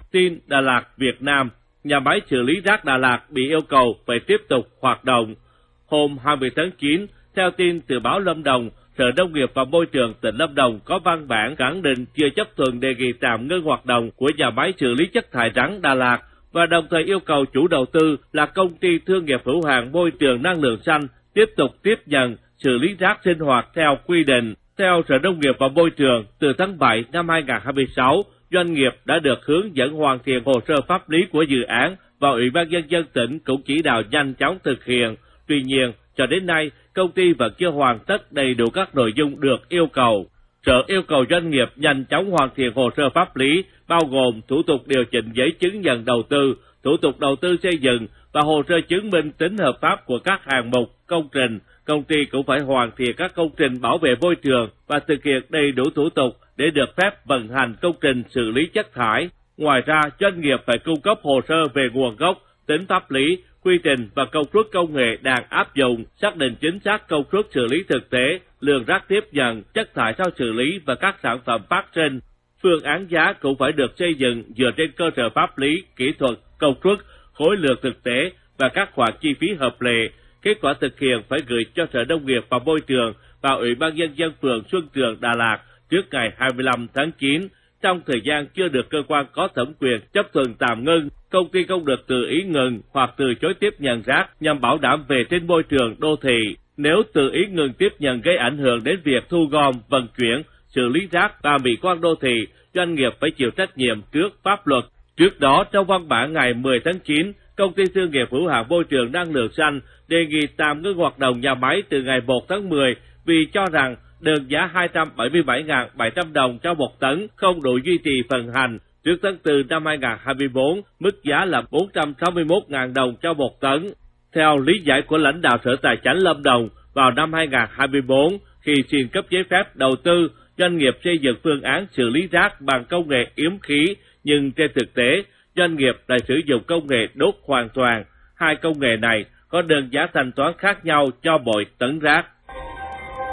tin Đà Lạt Việt Nam, nhà máy xử lý rác Đà Lạt bị yêu cầu phải tiếp tục hoạt động. Hôm 20 tháng 9, theo tin từ báo Lâm Đồng, Sở Nông nghiệp và Môi trường tỉnh Lâm Đồng có văn bản khẳng định chưa chấp thuận đề nghị tạm ngưng hoạt động của nhà máy xử lý chất thải rắn Đà Lạt và đồng thời yêu cầu chủ đầu tư là Công ty Thương nghiệp hữu hạn Môi trường Năng lượng xanh tiếp tục tiếp nhận xử lý rác sinh hoạt theo quy định. Theo Sở Nông nghiệp và Môi trường, từ tháng 7 năm 2026, doanh nghiệp đã được hướng dẫn hoàn thiện hồ sơ pháp lý của dự án và Ủy ban Nhân dân tỉnh cũng chỉ đạo nhanh chóng thực hiện. Tuy nhiên, cho đến nay, công ty vẫn chưa hoàn tất đầy đủ các nội dung được yêu cầu. Sở yêu cầu doanh nghiệp nhanh chóng hoàn thiện hồ sơ pháp lý, bao gồm thủ tục điều chỉnh giấy chứng nhận đầu tư, thủ tục đầu tư xây dựng và hồ sơ chứng minh tính hợp pháp của các hạng mục, công trình. Công ty cũng phải hoàn thiện các công trình bảo vệ môi trường và thực hiện đầy đủ thủ tục để được phép vận hành công trình xử lý chất thải. Ngoài ra, doanh nghiệp phải cung cấp hồ sơ về nguồn gốc, tính pháp lý, quy trình và công suất công nghệ đang áp dụng, xác định chính xác công suất xử lý thực tế, lượng rác tiếp nhận, chất thải sau xử lý và các sản phẩm phát sinh. Phương án giá cũng phải được xây dựng dựa trên cơ sở pháp lý, kỹ thuật, công suất, khối lượng thực tế và các khoản chi phí hợp lệ. Kết quả thực hiện phải gửi cho Sở Nông nghiệp và Môi trường và Ủy ban Nhân dân phường Xuân Trường, Đà Lạt trước ngày 25 tháng 9. Trong thời gian chưa được cơ quan có thẩm quyền chấp thuận tạm ngưng, công ty không được tự ý ngừng hoặc từ chối tiếp nhận rác nhằm bảo đảm vệ sinh môi trường đô thị. Nếu tự ý ngừng tiếp nhận gây ảnh hưởng đến việc thu gom, vận chuyển, xử lý rác và mỹ quan đô thị, doanh nghiệp phải chịu trách nhiệm trước pháp luật. Trước đó, trong văn bản ngày 10 tháng 9, Công ty Thương nghiệp hữu hạn Môi trường Năng lượng xanh đề nghị tạm ngưng hoạt động nhà máy từ ngày 1 tháng 10 vì cho rằng đơn giá 277.700 đồng cho một tấn không đủ duy trì vận hành. Trước tháng 4 năm 2024, mức giá là 461.000 đồng cho một tấn. Theo lý giải của lãnh đạo Sở Tài chánh Lâm Đồng, vào năm 2024, khi xin cấp giấy phép đầu tư, doanh nghiệp xây dựng phương án xử lý rác bằng công nghệ yếm khí, nhưng trên thực tế, doanh nghiệp lại sử dụng công nghệ đốt hoàn toàn. Hai công nghệ này có đơn giá thanh toán khác nhau cho mỗi tấn rác.